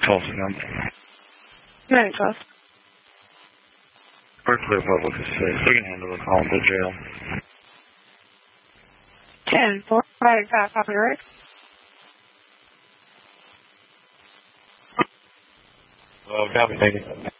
Tulsa number. 912. We're clear public is safe. We can handle the call to jail. 10-4. Right, copy, right? Copy, thank you.